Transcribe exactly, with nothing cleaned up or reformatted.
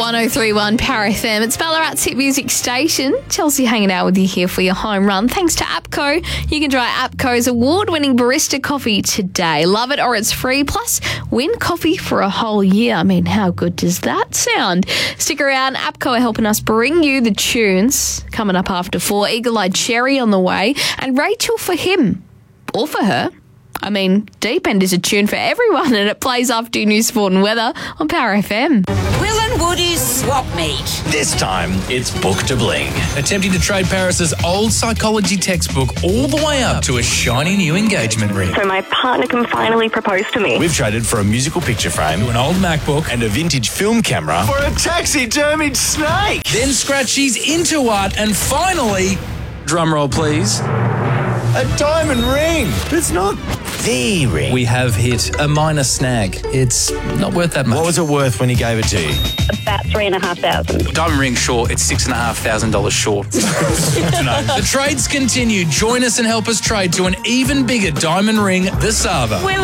one oh three point one Power F M. It's Ballarat's hit music station. Chelsea hanging out with you here for your home run. Thanks to APCO. You can try APCO's award-winning barista coffee today. Love it or it's free. Plus, win coffee for a whole year. I mean, how good does that sound? Stick around. APCO are helping us bring you the tunes. Coming up after four, Eagle-Eyed Cherry on the way. And Rachel for him. Or for her. I mean, Deep End is a tune for everyone and it plays after news, sport and weather on Power F M. Will and Woody's swap meet. This time, it's Book to Bling. Attempting to trade Paris's old psychology textbook all the way up to a shiny new engagement ring. So my partner can finally propose to me. We've traded for a musical picture frame, To an old MacBook. and a vintage film camera for a taxidermied snake. Then Scratchy's into art and finally, drumroll please, A diamond ring. It's not the ring. we have hit a minor snag. It's not worth that much. What was it worth when he gave it to you? About three and a half thousand. Diamond ring short, it's six and a half thousand dollars short. The trades continue. Join us and help us trade to an even bigger diamond ring, the Sava. Will